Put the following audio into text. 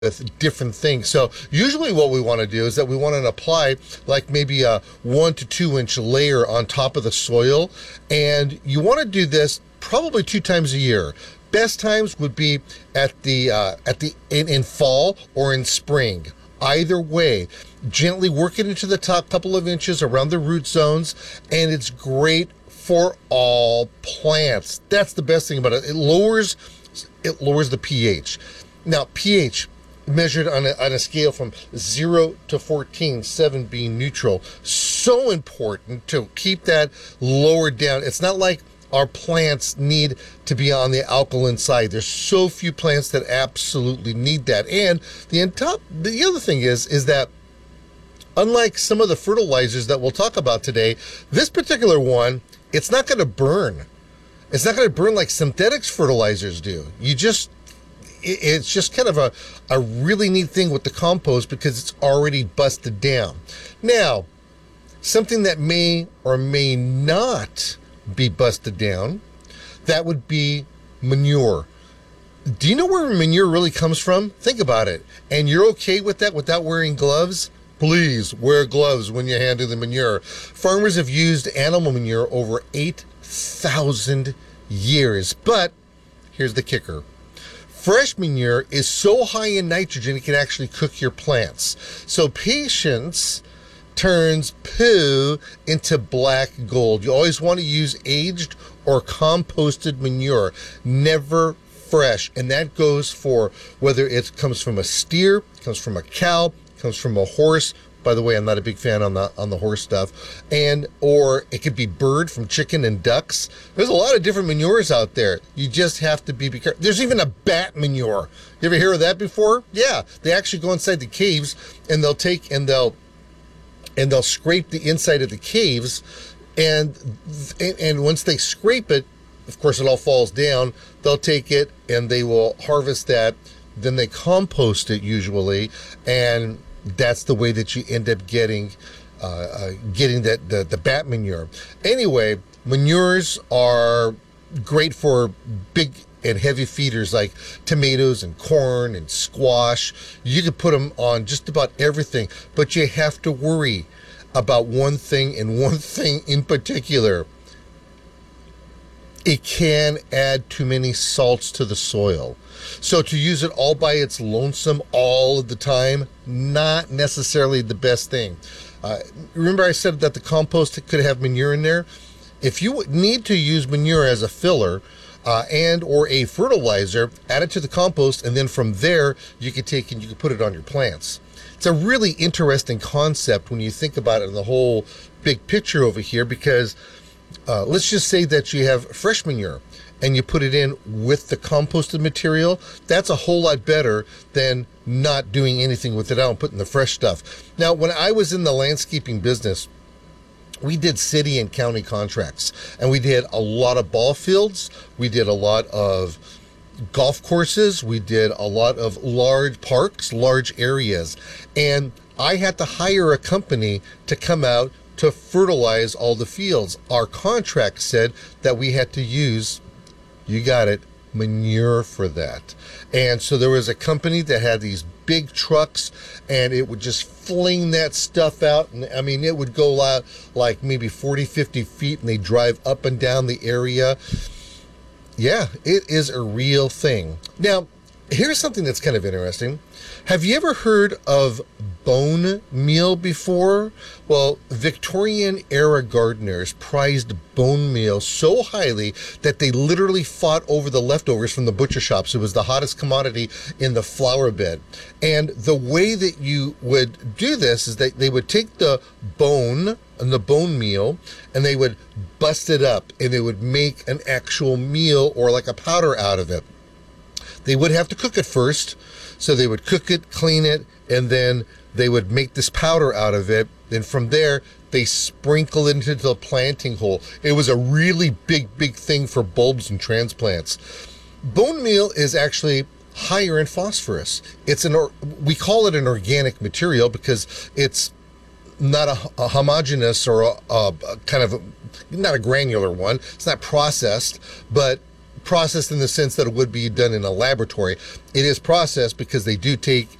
with different things. So usually what we want to do is that we want to apply like maybe a 1 to 2 inch layer on top of the soil. And you want to do this probably 2 times a year. Best times would be in fall or in spring. Either way, gently work it into the top couple of inches around the root zones, and it's great for all plants. That's the best thing about it. It lowers the pH. Now, pH measured on a scale from 0 to 14, 7 being neutral. So important to keep that lowered down. It's not like our plants need to be on the alkaline side. There's so few plants that absolutely need that. And the other thing is that unlike some of the fertilizers that we'll talk about today, this particular one, it's not going to burn. It's not going to burn like synthetics fertilizers do. It's just kind of a really neat thing with the compost because it's already busted down. Now, something that may or may not be busted down, that would be manure. Do you know where manure really comes from? Think about it. And you're okay with that without wearing gloves? Please wear gloves when you handle the manure. Farmers have used animal manure over 8,000 years. But here's the kicker. Fresh manure is so high in nitrogen it can actually cook your plants. So patience turns poo into black gold. You always want to use aged or composted manure, never fresh. And that goes for whether it comes from a steer, comes from a cow, comes from a horse. By the way, I'm not a big fan on the horse stuff. Or it could be bird from chicken and ducks. There's a lot of different manures out there. You just have to be careful. There's even a bat manure. You ever hear of that before? Yeah, they actually go inside the caves and they'll scrape the inside of the caves, and once they scrape it, of course it all falls down. They'll take it and they will harvest that. Then they compost it usually, and that's the way that you end up getting the bat manure. Anyway, manures are great for big and heavy feeders like tomatoes and corn and squash. You can put them on just about everything, but you have to worry about one thing, and one thing in particular. It can add too many salts to the soil. So to use it all by its lonesome all of the time, not necessarily the best thing. Remember I said that the compost could have manure in there? If you need to use manure as a filler and or a fertilizer, add it to the compost, and then from there you can take and you can put it on your plants. It's a really interesting concept when you think about it in the whole big picture over here, because let's just say that you have fresh manure and you put it in with the composted material. That's a whole lot better than not doing anything with it out and putting the fresh stuff. Now, when I was in the landscaping business, we did city and county contracts, and we did a lot of ball fields. We did a lot of golf courses. We did a lot of large parks, large areas. And I had to hire a company to come out to fertilize all the fields. Our contract said that we had to use, you got it, manure for that. And so there was a company that had these big trucks, and it would just fling that stuff out. And I mean, it would go out like maybe 40, 50 feet, and they drive up and down the area. Yeah, it is a real thing. Now, here's something that's kind of interesting. Have you ever heard of bone meal before? Well, Victorian era gardeners prized bone meal so highly that they literally fought over the leftovers from the butcher shops. It was the hottest commodity in the flower bed. And the way that you would do this is that they would take the bone and the bone meal, and they would bust it up, and they would make an actual meal or like a powder out of it. They would have to cook it first. So they would cook it, clean it, and then they would make this powder out of it. Then from there, they sprinkle it into the planting hole. It was a really big thing for bulbs and transplants. Bone meal is actually higher in phosphorus. We call it an organic material because it's not a homogeneous or a kind of not a granular one. It's not processed, but processed in the sense that it would be done in a laboratory. It is processed because they do take